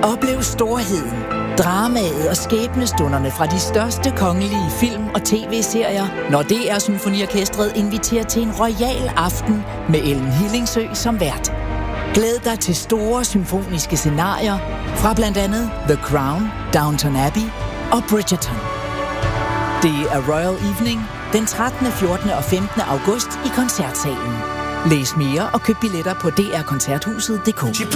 Oplev storheden, dramaet og skæbnestunderne fra de største kongelige film- og tv-serier, når DR Symfoniorkestret inviterer til en royal aften med Ellen Hillingsø som vært. Glæd dig til store symfoniske scenarier fra blandt andet The Crown, Downton Abbey og Bridgerton. Det er Royal Evening den 13., 14. og 15. august i Koncertsalen. Læs mere og køb billetter på drkoncerthuset.dk.